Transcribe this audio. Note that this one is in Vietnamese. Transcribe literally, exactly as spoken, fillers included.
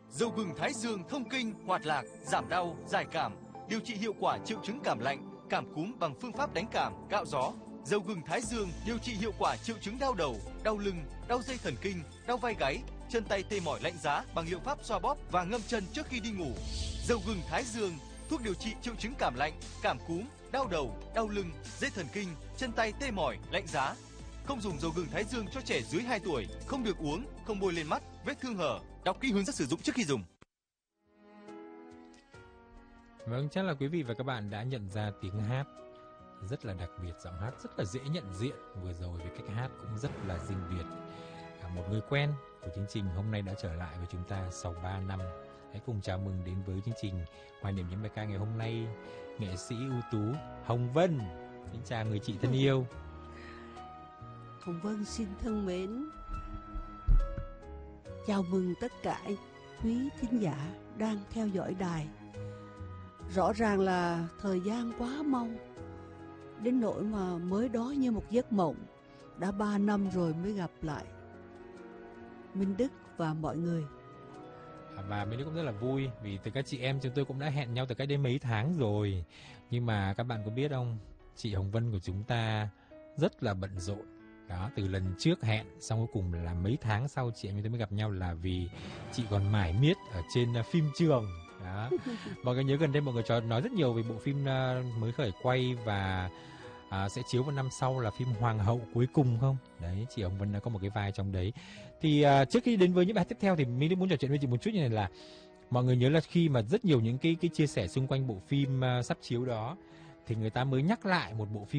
Dầu gừng Thái Dương thông kinh, hoạt lạc, giảm đau, giải cảm, điều trị hiệu quả triệu chứng cảm lạnh, cảm cúm bằng phương pháp đánh cảm, cạo gió. Dầu gừng Thái Dương điều trị hiệu quả triệu chứng đau đầu, đau lưng, đau dây thần kinh, đau vai gáy, chân tay tê mỏi lạnh giá bằng liệu pháp xoa bóp và ngâm chân trước khi đi ngủ. Dầu gừng Thái Dương, thuốc điều trị triệu chứng cảm lạnh, cảm cúm, đau đầu, đau lưng, dây thần kinh, chân tay tê mỏi, lạnh giá. Không dùng dầu gừng Thái Dương cho trẻ dưới hai tuổi, không được uống, không bôi lên mắt, vết thương hở. Đọc kỹ hướng dẫn sử dụng trước khi dùng. Vâng, chắc là quý vị và các bạn đã nhận ra tiếng hát rất là đặc biệt, giọng hát rất là dễ nhận diện. Vừa rồi với cách hát cũng rất là riêng biệt. À, một người quen của chương trình hôm nay đã trở lại với chúng ta sau ba năm. Hãy cùng chào mừng đến với chương trình Hoài niệm những bài ca ngày hôm nay, nghệ sĩ ưu tú Hồng Vân. Xin chào người chị thân yêu. Hồng Vân xin thân mến chào mừng tất cả quý thính giả đang theo dõi đài. Rõ ràng là thời gian quá mau, đến nỗi mà mới đó như một giấc mộng. Đã ba năm rồi mới gặp lại Minh Đức và mọi người. Và Minh Đức cũng rất là vui vì từ các chị em chúng tôi cũng đã hẹn nhau từ cách đây mấy tháng rồi. Nhưng mà các bạn có biết không, chị Hồng Vân của chúng ta rất là bận rộn. Đó, từ lần trước hẹn xong cuối cùng là mấy tháng sau chị em chúng tôi mới gặp nhau là vì chị còn mải miết ở trên phim trường. Đó. Mọi người nhớ gần đây mọi người cho nói rất nhiều về bộ phim mới khởi quay và à, sẽ chiếu vào năm sau là phim Hoàng hậu cuối cùng không? Đấy, chị Hồng Vân đã có một cái vai trong đấy. Thì à, trước khi đến với những bài tiếp theo thì mình muốn trò chuyện với chị một chút như này là mọi người nhớ là khi mà rất nhiều những cái cái chia sẻ xung quanh bộ phim uh, sắp chiếu đó thì người ta mới nhắc lại một bộ phim